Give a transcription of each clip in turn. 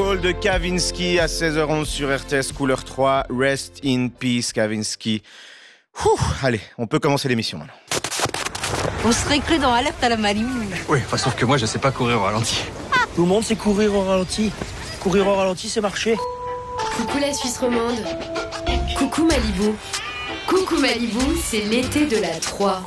Soul de Kavinsky à 16h11 sur RTS Couleur 3. Rest in peace, Kavinsky. Allez, on peut commencer l'émission maintenant. On serait cru dans Alerte à la Malibu. Oui, sauf que moi, je sais pas courir au ralenti. Tout le monde sait courir au ralenti. Courir au ralenti, c'est marcher. Coucou la Suisse romande. Coucou Malibu. Coucou Malibu, c'est l'été de la 3.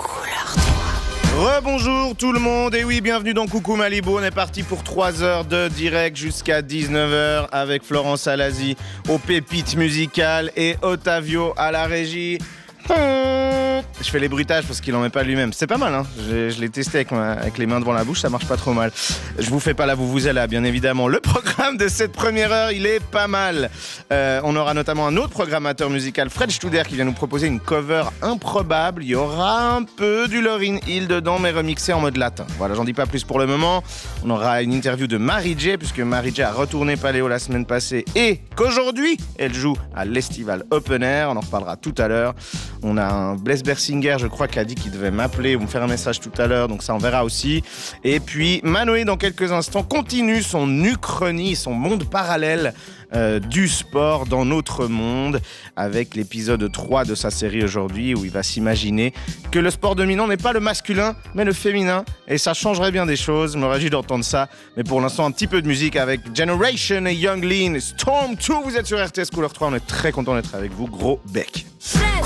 Rebonjour tout le monde, et oui, bienvenue dans Coucou Malibu. On est parti pour 3 heures de direct jusqu'à 19h avec Florence Alazi aux pépites musicales et Otavio à la régie. Je fais les bruitages parce qu'il en met pas lui-même. C'est pas mal, hein. Je l'ai testé avec les mains devant la bouche, ça marche pas trop mal. Je vous fais pas la vuvuzela, bien évidemment. Le programme de cette première heure, il est pas mal. On aura notamment un autre programmateur musical, Fred Studer, qui vient nous proposer une cover improbable. Il y aura un peu du Lauryn Hill dedans, mais remixé en mode latin. Voilà, j'en dis pas plus pour le moment. On aura une interview de Mary J, puisque Mary J a retourné Paléo la semaine passée et qu'aujourd'hui, elle joue à l'Estival Open Air. On en reparlera tout à l'heure. On a un Blaise Bersinger, je crois, qui a dit qu'il devait m'appeler ou me faire un message tout à l'heure, donc ça on verra aussi. Et puis Manoé, dans quelques instants, continue son uchronie, son monde parallèle du sport dans notre monde, avec l'épisode 3 de sa série aujourd'hui, où il va s'imaginer que le sport dominant n'est pas le masculin, mais le féminin, et ça changerait bien des choses. Je me réjouis d'entendre ça, mais pour l'instant, un petit peu de musique avec Generation et Young Lean, Storm 2. Vous êtes sur RTS Couleur 3, on est très content d'être avec vous, gros bec.